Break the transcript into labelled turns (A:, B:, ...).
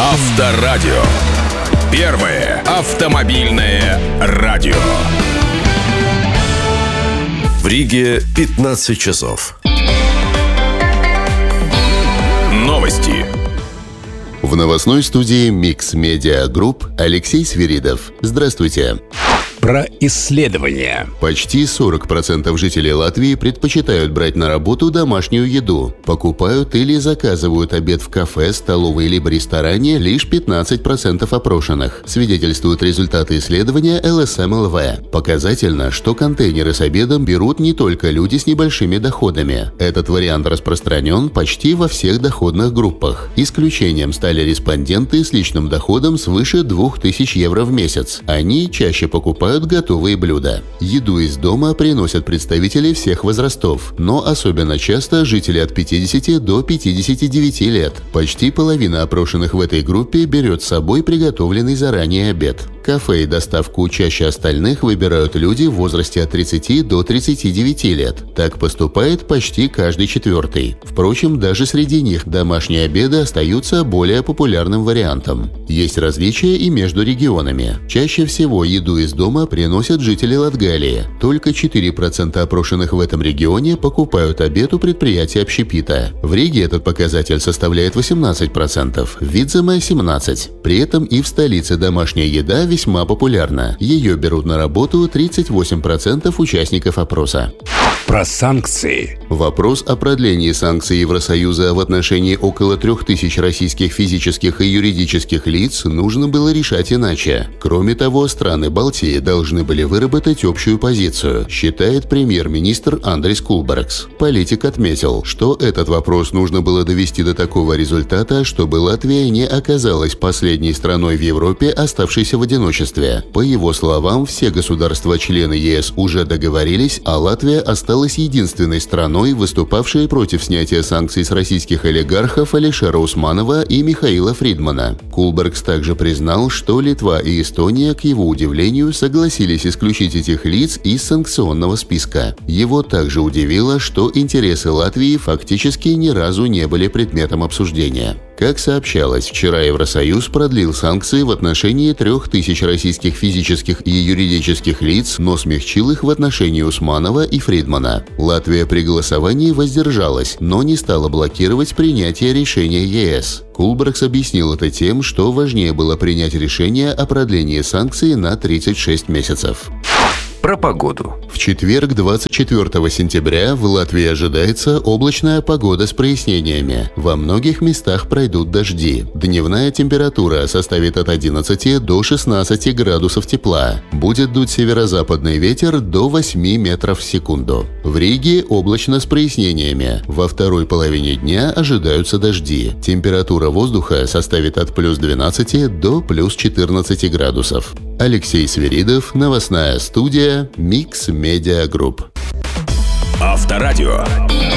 A: Авторадио. Первое автомобильное радио.
B: В Риге 15 часов.
A: Новости.
C: В новостной студии Mix Media Group Алексей Свиридов. Здравствуйте.
D: Про исследования.
C: Почти 40% жителей Латвии предпочитают брать на работу домашнюю еду. Покупают или заказывают обед в кафе, столовой либо ресторане лишь 15% опрошенных, свидетельствуют результаты исследования LSM-LV. Показательно, что контейнеры с обедом берут не только люди с небольшими доходами. Этот вариант распространен почти во всех доходных группах. Исключением стали респонденты с личным доходом свыше 2000 евро в месяц. Они чаще покупают готовые блюда. Еду из дома приносят представители всех возрастов, но особенно часто жители от 50 до 59 лет. Почти половина опрошенных в этой группе берет с собой приготовленный заранее обед. Кафе и доставку чаще остальных выбирают люди в возрасте от 30 до 39 лет. Так поступает почти каждый четвертый. Впрочем, даже среди них домашние обеды остаются более популярным вариантом. Есть различия и между регионами. Чаще всего еду из дома приносят жители Латгалии. Только 4% опрошенных в этом регионе покупают обед у предприятия общепита. В Риге этот показатель составляет 18%, в Видземе – 17%. При этом и в столице домашняя еда весьма популярна. Ее берут на работу 38% участников опроса.
D: Про санкции.
C: Вопрос о продлении санкций Евросоюза в отношении около 3000 российских физических и юридических лиц нужно было решать иначе. Кроме того, страны Балтии должны были выработать общую позицию, считает премьер-министр Андрис Кулбергс. Политик отметил, что этот вопрос нужно было довести до такого результата, чтобы Латвия не оказалась последней страной в Европе, оставшейся в одиночестве. По его словам, все государства-члены ЕС уже договорились, а Латвия осталась единственной страной, выступавшей против снятия санкций с российских олигархов Алишера Усманова и Михаила Фридмана. Кулбергс также признал, что Литва и Эстония, к его удивлению, согласились исключить этих лиц из санкционного списка. Его также удивило, что интересы Латвии фактически ни разу не были предметом обсуждения. Как сообщалось, вчера Евросоюз продлил санкции в отношении 3000 российских физических и юридических лиц, но смягчил их в отношении Усманова и Фридмана. Латвия при голосовании воздержалась, но не стала блокировать принятие решения ЕС. Кулбергс объяснил это тем, что важнее было принять решение о продлении санкций на 36 месяцев.
B: Про погоду.
C: В четверг, 24 сентября, в Латвии ожидается облачная погода с прояснениями. Во многих местах пройдут дожди. Дневная температура составит от 11 до 16 градусов тепла. Будет дуть северо-западный ветер до 8 метров в секунду. В Риге облачно с прояснениями. Во второй половине дня ожидаются дожди. Температура воздуха составит от плюс 12 до плюс 14 градусов. Алексей Свиридов, новостная студия Mix Media Group.
A: Авторадио.